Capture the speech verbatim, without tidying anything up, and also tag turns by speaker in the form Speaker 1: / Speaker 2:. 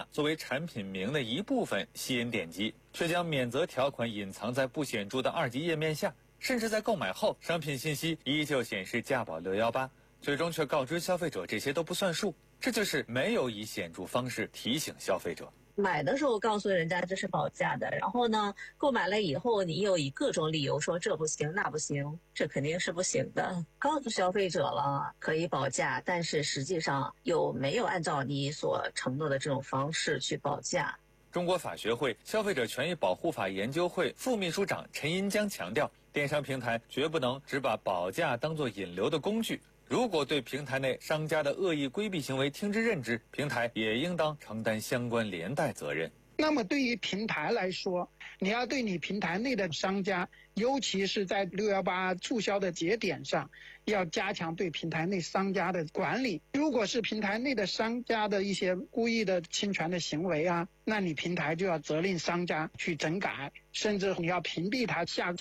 Speaker 1: 八作为产品名的一部分吸引点击，却将免责条款隐藏在不显著的二级页面下，甚至在购买后，商品信息依旧显示价保六一八，最终却告知消费者这些都不算数，这就是没有以显著方式提醒消费者。
Speaker 2: 买的时候告诉人家这是保价的，然后呢，购买了以后你又以各种理由说这不行那不行，这肯定是不行的。告诉消费者了可以保价，但是实际上又没有按照你所承诺的这种方式去保价。
Speaker 1: 中国法学会消费者权益保护法研究会副秘书长陈银江强调，电商平台绝不能只把保价当作引流的工具，如果对平台内商家的恶意规避行为听之任之，平台也应当承担相关连带责任。
Speaker 3: 那么对于平台来说，你要对你平台内的商家，尤其是在六一八促销的节点上，要加强对平台内商家的管理。如果是平台内的商家的一些故意的侵权的行为啊，那你平台就要责令商家去整改，甚至你要屏蔽他下